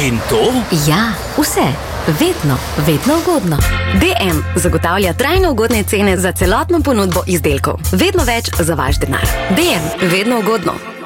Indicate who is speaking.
Speaker 1: In to?
Speaker 2: Ja, vse. Vedno, vedno ugodno. DM zagotavlja trajno ugodne cene za celotno ponudbo izdelkov. Vedno več za vaš denar. DM, vedno ugodno.